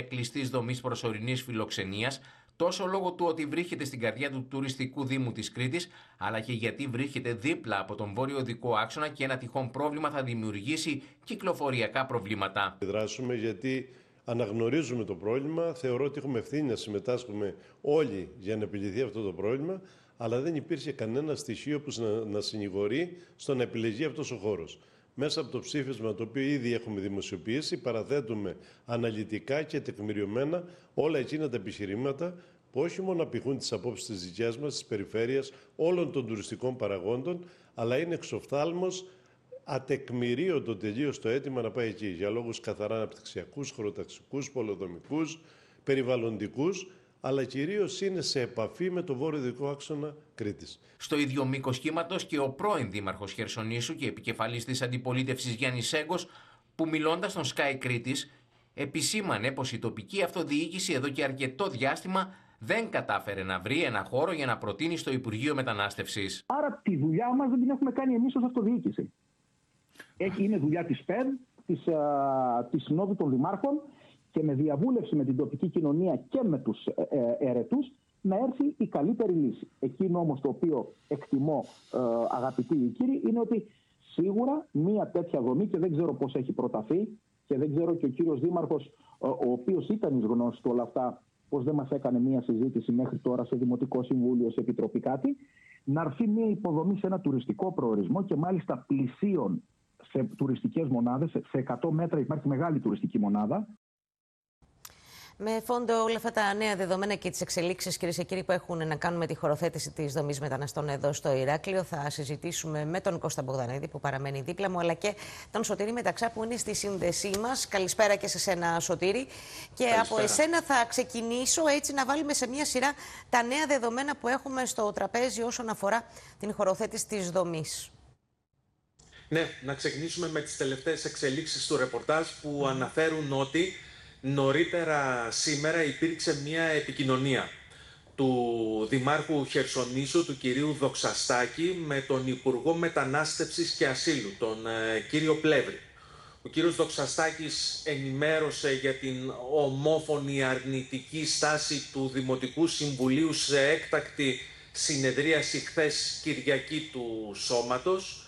κλειστής δομής προσωρινής φιλοξενίας, τόσο λόγω του ότι βρίσκεται στην καρδιά του τουριστικού δήμου της Κρήτης, αλλά και γιατί βρίσκεται δίπλα από τον βόρειο οδικό άξονα και ένα τυχόν πρόβλημα θα δημιουργήσει κυκλοφοριακά προβλήματα. Δράσουμε γιατί αναγνωρίζουμε το πρόβλημα, θεωρώ ότι έχουμε ευθύνη να συμμετάσχουμε όλοι για να επιλυθεί αυτό το πρόβλημα, αλλά δεν υπήρχε κανένα στοιχείο που να συνηγορεί στο να επιλεγεί αυτός ο χώρος. Μέσα από το ψήφισμα το οποίο ήδη έχουμε δημοσιοποιήσει, παραθέτουμε αναλυτικά και τεκμηριωμένα όλα εκείνα τα επιχειρήματα που όχι μόνο απηχούν τις απόψεις της δικιάς μας, της περιφέρειας, όλων των τουριστικών παραγόντων, αλλά είναι εξοφθάλμος ατεκμηρίωτο τελείως το αίτημα να πάει εκεί, για λόγους καθαρά αναπτυξιακούς, χωροταξικούς, πολεοδομικούς, περιβαλλοντικούς, αλλά κυρίως είναι σε επαφή με το βόρειο-δυτικό άξονα Κρήτης. Στο ίδιο μήκος κύματος και ο πρώην δήμαρχος Χερσονήσου και επικεφαλής της αντιπολίτευσης Γιάννης Σέγκος, που μιλώντας στον Sky Κρήτης, επισήμανε πως η τοπική αυτοδιοίκηση εδώ και αρκετό διάστημα δεν κατάφερε να βρει ένα χώρο για να προτείνει στο Υπουργείο Μετανάστευσης. Άρα τη δουλειά μας δεν την έχουμε κάνει εμείς ως αυτοδιοίκηση. Είναι δουλειά της ΠΕΔ, της Συνόδου των Δημάρχων και με διαβούλευση με την τοπική κοινωνία και με τους ερετούς να έρθει η καλύτερη λύση. Εκείνο όμως το οποίο εκτιμώ, αγαπητοί κύριοι, είναι ότι σίγουρα μία τέτοια δομή, και δεν ξέρω πώς έχει προταθεί και δεν ξέρω και ο κύριος Δήμαρχος, ο οποίος ήταν εις γνώση του όλα αυτά, πώς δεν μας έκανε μία συζήτηση μέχρι τώρα σε Δημοτικό Συμβούλιο, σε Επιτροπή κάτι, να έρθει μία υποδομή σε ένα τουριστικό προορισμό και μάλιστα πλησίων σε τουριστικές μονάδες. Σε 100 μέτρα υπάρχει μεγάλη τουριστική μονάδα. Με φόντο όλα αυτά τα νέα δεδομένα και τις εξελίξεις, κυρίες και κύριοι, που έχουν να κάνουν με τη χωροθέτηση της δομής μεταναστών εδώ στο Ηράκλειο, θα συζητήσουμε με τον Κώστα Μπογδανίδη, που παραμένει δίπλα μου, αλλά και τον Σωτήρη Μεταξά, που είναι στη σύνδεσή μας. Καλησπέρα και σε σένα, Σωτήρη. Και καλησπέρα. Από εσένα θα ξεκινήσω, έτσι να βάλουμε σε μια σειρά τα νέα δεδομένα που έχουμε στο τραπέζι όσον αφορά την χωροθέτηση της δομής. Ναι, να ξεκινήσουμε με τις τελευταίες εξελίξεις του ρεπορτάζ που αναφέρουν ότι νωρίτερα σήμερα υπήρξε μια επικοινωνία του Δημάρχου Χερσονήσου, του κυρίου Δοξαστάκη, με τον Υπουργό Μετανάστευσης και Ασύλου, τον κύριο Πλεύρη. Ο κύριος Δοξαστάκης ενημέρωσε για την ομόφωνη αρνητική στάση του Δημοτικού Συμβουλίου σε έκτακτη συνεδρίαση χθες Κυριακή του Σώματος.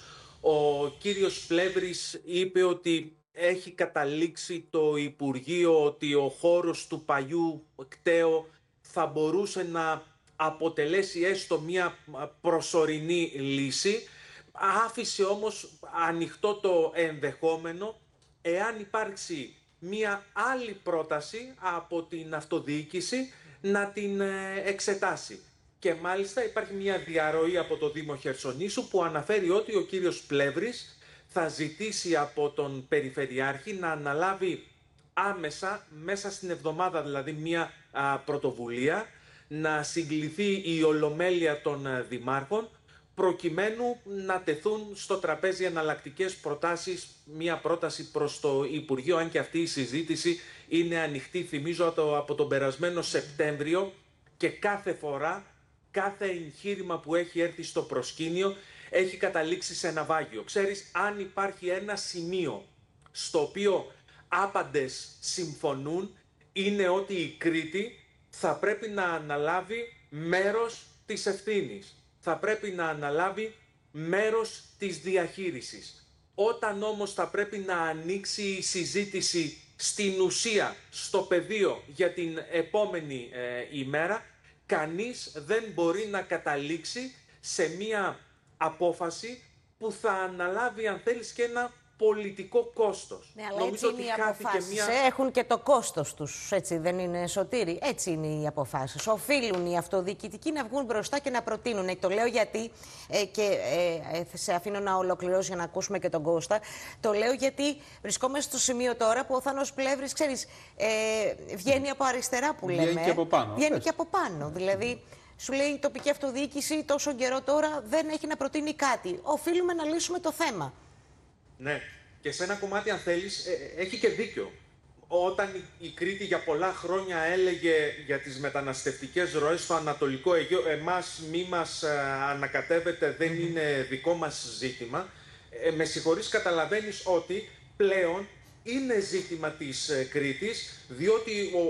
Ο κύριος Πλεύρης είπε ότι έχει καταλήξει το Υπουργείο ότι ο χώρος του παλιού κτέου θα μπορούσε να αποτελέσει έστω μια προσωρινή λύση. Άφησε όμως ανοιχτό το ενδεχόμενο, εάν υπάρξει μια άλλη πρόταση από την αυτοδιοίκηση, να την εξετάσει. Και μάλιστα υπάρχει μια διαρροή από το Δήμο Χερσονήσου που αναφέρει ότι ο κύριος Πλεύρης θα ζητήσει από τον Περιφερειάρχη να αναλάβει άμεσα, μέσα στην εβδομάδα δηλαδή, μια πρωτοβουλία, να συγκληθεί η Ολομέλεια των Δημάρχων, προκειμένου να τεθούν στο τραπέζι εναλλακτικές προτάσεις, μια πρόταση προς το Υπουργείο, αν και αυτή η συζήτηση είναι ανοιχτή, θυμίζω, από τον περασμένο Σεπτέμβριο, και κάθε φορά, κάθε εγχείρημα που έχει έρθει στο προσκήνιο έχει καταλήξει σε ναυάγιο. Ξέρεις, αν υπάρχει ένα σημείο στο οποίο άπαντες συμφωνούν, είναι ότι η Κρήτη θα πρέπει να αναλάβει μέρος της ευθύνης. Θα πρέπει να αναλάβει μέρος της διαχείρισης. Όταν όμως θα πρέπει να ανοίξει η συζήτηση στην ουσία, στο πεδίο για την επόμενη ημέρα, κανείς δεν μπορεί να καταλήξει σε μία απόφαση που θα αναλάβει, αν θέλεις, και ένα πολιτικό κόστος. Ναι, αλλά έτσι είναι οι αποφάσεις. Έχουν και το κόστος τους, έτσι δεν είναι, Σωτήρη? Έτσι είναι οι αποφάσεις. Οφείλουν οι αυτοδιοικητικοί να βγουν μπροστά και να προτείνουν. Το λέω γιατί, και σε αφήνω να ολοκληρώσω για να ακούσουμε και τον Κώστα, το λέω γιατί βρισκόμαστε στο σημείο τώρα που ο Θάνος Πλεύρης, ξέρεις, βγαίνει από αριστερά που λέμε. Βγαίνει και από πάνω. Βγαίνει και από πάνω. Δηλαδή, σου λέει η τοπική αυτοδιοίκηση τόσο καιρό τώρα δεν έχει να προτείνει κάτι. Οφείλουμε να λύσουμε το θέμα. Ναι, και σε ένα κομμάτι, αν θέλεις, έχει και δίκιο. Όταν η Κρήτη για πολλά χρόνια έλεγε για τις μεταναστευτικές ροές στο Ανατολικό Αιγαίο, εμάς μη μας ανακατεύετε, δεν είναι δικό μας ζήτημα, με συγχωρείς, καταλαβαίνεις ότι πλέον είναι ζήτημα της Κρήτης, διότι